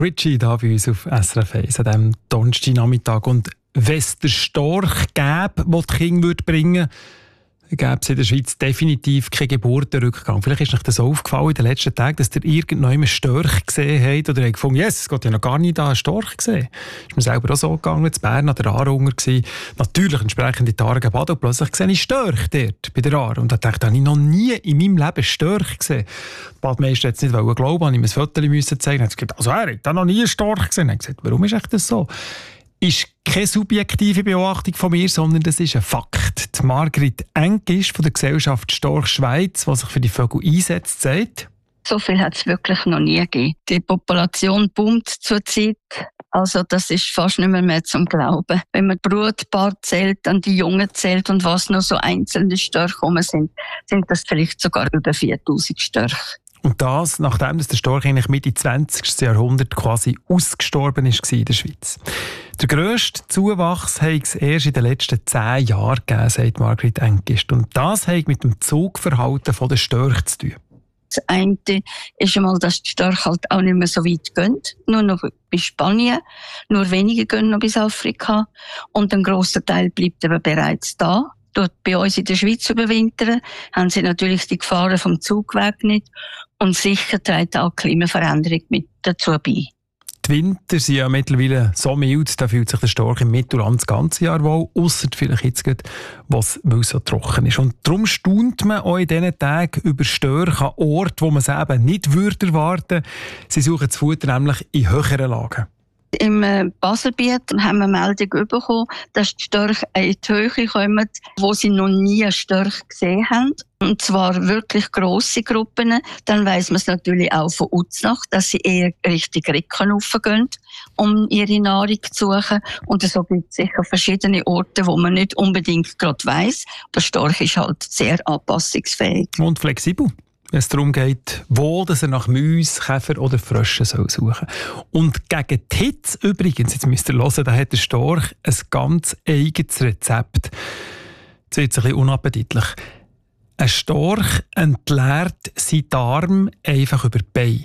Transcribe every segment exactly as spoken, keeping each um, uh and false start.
Richie da bei uns auf S R F eins an diesem Donnerstagnachmittag. Und wenn es den Storch gäbe, der die Kinder bringen würde, gäbe es in der Schweiz definitiv keinen Geburtenrückgang. Vielleicht ist euch das aufgefallen in den letzten Tagen, dass ihr irgendwann einen Storch gesehen habt oder habt gefunden, yes, es geht ja noch gar nicht da, einen Storch gesehen. Ist mir selber auch so gegangen, in Bern an der Aarhunger gsi. Natürlich entsprechend in die Aare gebadet und plötzlich sehe ich Störche dort bei der Aare. Und da dachte ich, da habe ich noch nie in meinem Leben Störche gesehen. Der Badmeister hat es nicht glauben, habe ich mir ein Foto zeigen. Er hat gesagt, also er hat noch nie einen Storch gesehen. Ich habe gesagt, warum ist das so? Ist keine subjektive Beobachtung von mir, sondern das ist ein Fakt. Die Margrit Engisch von der Gesellschaft Storch Schweiz, die sich für die Vögel einsetzt, sagt: So viel hat es wirklich noch nie gegeben. Die Population boomt zurzeit. Also das ist fast nicht mehr, mehr zum Glauben. Wenn man die Brutpaar zählt, dann die Jungen zählt und was noch so einzelne Störche rum sind, sind das vielleicht sogar über viertausend Störche. Und das, nachdem der Storch eigentlich Mitte zwanzigsten Jahrhundert quasi ausgestorben ist in der Schweiz. Der grösste Zuwachs hat es erst in den letzten zehn Jahren gegeben, sagt Margrit Engisch. Und das hat mit dem Zugverhalten der Störche zu tun. Das eine ist einmal, dass die Störche halt auch nicht mehr so weit gehen. Nur noch bis Spanien. Nur wenige gehen noch bis Afrika. Und ein grosser Teil bleibt aber bereits da. Dort bei uns in der Schweiz überwintern, haben sie natürlich die Gefahren vom Zugweg nicht. Und sicher trägt auch die Klimaveränderung mit dazu bei. Die Winter sind ja mittlerweile so mild, da fühlt sich der Storch im Mittelland das ganze Jahr wohl, ausser vielleicht jetzt gerade, was, weil es so trocken ist. Und darum staunt man auch in diesen Tagen über Störche an Orten, wo man es eben nicht würde erwarten. Sie suchen das Futter nämlich in höheren Lagen. Im Baselbiet haben wir Meldung bekommen, dass die Störche in die Höhe kommen, wo sie noch nie einen Storch gesehen haben. Und zwar wirklich grosse Gruppen. Dann weiss man es natürlich auch von Uznach, dass sie eher Richtung Recken raufgehen, um ihre Nahrung zu suchen. Und so gibt es sicher verschiedene Orte, wo man nicht unbedingt gerade weiss. Der Storch ist halt sehr anpassungsfähig. Und flexibel, wenn es darum geht, wo dass er nach Mäusen, Käfer oder Fröschen soll suchen soll. Und gegen die Hitze übrigens, jetzt müsst ihr hören, da hat der Storch ein ganz eigenes Rezept. Jetzt wird es ein bisschen unappetitlich. Ein Storch entleert seinen Darm einfach über die Beine.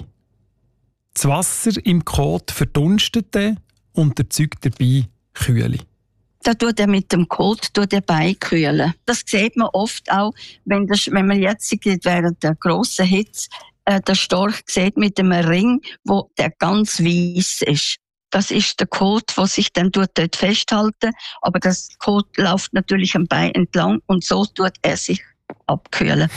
Das Wasser im Kot verdunstet dann und erzeugt dabei Kühle. Da tut er mit dem Kot durch den Bein kühlen. Das sieht man oft auch, wenn, das, wenn man jetzt während der grossen Hitze äh, den Storch sieht mit einem Ring, wo der ganz weiss ist. Das ist der Kot, der sich dann dort festhalten. Aber das Kot läuft natürlich am Bein entlang und so tut er sich abkühlen.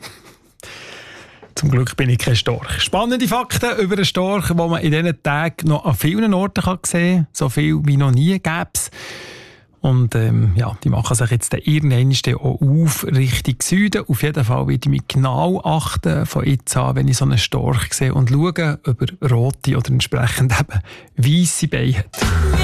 Zum Glück bin ich kein Storch. Spannende Fakten über einen Storch, die man in diesen Tagen noch an vielen Orten sehen kann. So viel wie noch nie gäbe es. Und ähm, ja, die machen sich jetzt irgendwann auch auf Richtung Süden. Auf jeden Fall werde ich mich genau achten von jetzt an, wenn ich so einen Storch sehe und schauen, ob er rote oder entsprechend eben weisse Beine hat.